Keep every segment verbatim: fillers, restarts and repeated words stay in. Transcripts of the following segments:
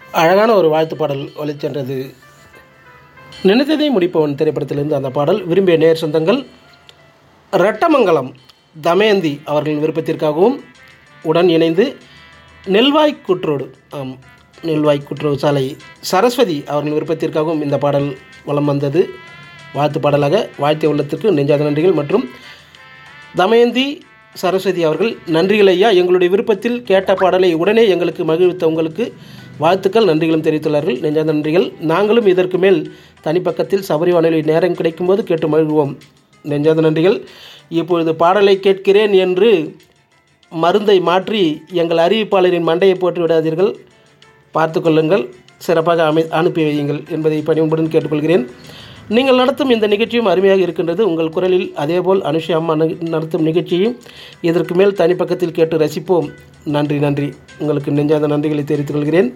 அழகான ஒரு வாழ்த்து பாடல் ஒலிச்சென்றது. நினைத்ததை முடிப்பவன் திரைப்படத்திலிருந்து அந்த பாடல் விரும்பிய நேர் சொந்தங்கள் ரெட்டமங்கலம் தமயந்தி அவர்களின் விருப்பத்திற்காகவும் உடன் இணைந்து நெல்வாய் கூற்றோடு ஆம் நெல்வாய் கூற்றோடு சாலை சரஸ்வதி அவர்களின் விருப்பத்திற்காகவும் இந்த பாடல் வலம் வந்தது. வாழ்த்து பாடலாக வாழ்த்திய உள்ளத்திற்கு நெஞ்சாத நன்றிகள். மற்றும் தமயந்தி சரஸ்வதி அவர்கள், நன்றிகள் ஐயா, எங்களுடைய விருப்பத்தில் கேட்ட பாடலை உடனே எங்களுக்கு மகிழ்வித்த உங்களுக்கு வாழ்த்துக்கள் நன்றிகளும் தெரிவித்துள்ளார்கள். நெஞ்சாத நன்றிகள். நாங்களும் இதற்கு மேல் தனிப்பக்கத்தில் சபரி வானொலி நேரம் கிடைக்கும்போது கேட்டு மகிழ்வோம். நெஞ்சாத நன்றிகள். இப்பொழுது பாடலை கேட்கிறேன் என்று மருந்தை மாற்றி எங்கள் அறிவிப்பாளரின் மண்டையை போட்டு விடாதீர்கள், பார்த்து கொள்ளுங்கள், சிறப்பாக அமை அனுப்பி வையுங்கள் என்பதை பணிவுடன் கேட்டுக்கொள்கிறேன். நீங்கள் நடத்தும் இந்த நிகழ்ச்சியும் அருமையாக இருக்கின்றது. உங்கள் குரலில் அதேபோல் அனுஷா அம்மா நடத்தும் நிகழ்ச்சியும் இதற்கு மேல் தனிப்பக்கத்தில் கேட்டு ரசிப்போம். நன்றி நன்றி உங்களுக்கு நெஞ்சாத நன்றிகளை தெரிவித்துக் கொள்கிறேன்.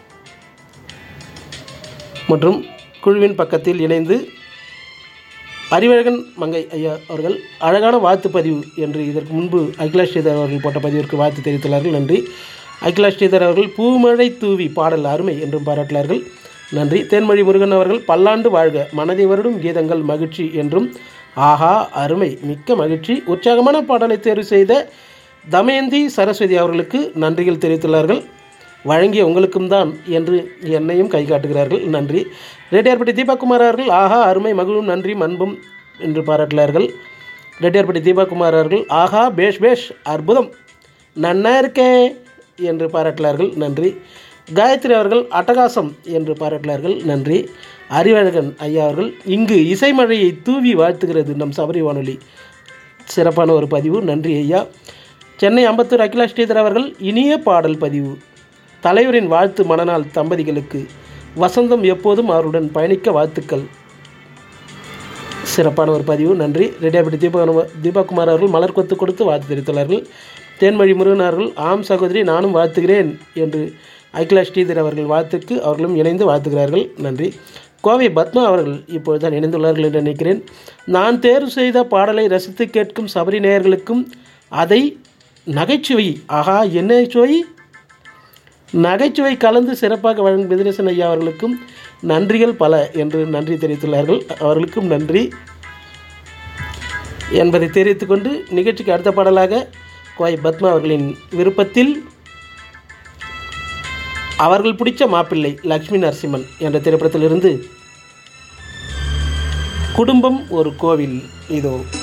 மற்றும் குழுவின் பக்கத்தில் இணைந்து அறிவழகன் மங்கை ஐயா அவர்கள் அழகான வாழ்த்து பதிவு என்று இதற்கு முன்பு அகிலா ஸ்ரீதர் அவர்கள் போட்ட பதிவிற்கு வாழ்த்து தெரிவித்துள்ளார்கள். நன்றி. அகிலா ஸ்ரீதர் அவர்கள் பூமழை தூவி பாடல் அருமை என்றும் பாராட்டினார்கள். நன்றி. தேன்மொழி முருகன் அவர்கள் பல்லாண்டு வாழ்க, மனதை வருடும் கீதங்கள் மகிழ்ச்சி என்றும் ஆஹா அருமை, மிக்க மகிழ்ச்சி, உற்சாகமான பாடலை தேர்வு செய்த தமயந்தி சரஸ்வதி அவர்களுக்கு நன்றிகள் தெரிவித்துள்ளார்கள். வழங்கிய உங்களுக்கும் தான் என்று என்னையும் கை காட்டுகிறார்கள். நன்றி. ரெட்டியார்பட்டி தீபாகுமார் அவர்கள் ஆஹா அருமை, மகிழும், நன்றி, அன்பும் என்று பாராட்டினார்கள். ரெட்டியார்பட்டி தீபாகுமார் அவர்கள் ஆஹா பேஷ் பேஷ், அற்புதம், நன்னா இருக்கே என்று பாராட்டினார்கள். நன்றி. காயத்ரி அவர்கள் அட்டகாசம் என்று பாராட்டினார்கள். நன்றி. அறிவழகன் ஐயா அவர்கள் இங்கு இசைமழையை தூவி வாழ்த்துகிறது நம் சபரி வானொலி, சிறப்பான ஒரு பதிவு, நன்றி ஐயா. சென்னை அம்பத்தூர் அகிலா ஸ்ரீதர் அவர்கள் இனிய பாடல் பதிவு, தலைவரின் வாழ்த்து மணநாள் தம்பதிகளுக்கு வசந்தம் எப்போதும் அவருடன் பயணிக்க வாழ்த்துக்கள், சிறப்பான ஒரு பதிவு, நன்றி. ரெட்டியார்பட்டி தீபா தீபாகுமார் அவர்கள் மலர் கொத்து கொடுத்து வாழ்த்து தெரிவித்துள்ளார்கள். தேன்மொழி முருகன் அவர்கள் ஆம் சகோதரி நானும் வாழ்த்துகிறேன் என்று அகிலா ஸ்ரீதர் அவர்கள் வாழ்த்துக்கு அவர்களும் இணைந்து வாழ்த்துகிறார்கள். நன்றி. கோவை பத்மா அவர்கள் இப்பொழுதுதான் இணைந்துள்ளார்கள் என்று நினைக்கிறேன். நான் தேர்வு செய்த பாடலை ரசித்து கேட்கும் சபரி நேயர்களுக்கும் அதை நகைச்சுவை, ஆஹா என்ன சுவை, நகைச்சுவை கலந்து சிறப்பாக வழங்கும் பிதினேசன் ஐயா அவர்களுக்கும் நன்றிகள் பல என்று நன்றி தெரிவித்துள்ளார்கள். அவர்களுக்கும் நன்றி என்பதை தெரிவித்துக்கொண்டு நிகழ்ச்சிக்கு அடுத்த பாடலாக கோவை பத்மா அவர்களின் விருப்பத்தில் அவர்கள் பிடிச்ச மாப்பிள்ளை லக்ஷ்மி நரசிம்மன் என்ற திரைப்படத்திலிருந்து குடும்பம் ஒரு கோவில் இதோ.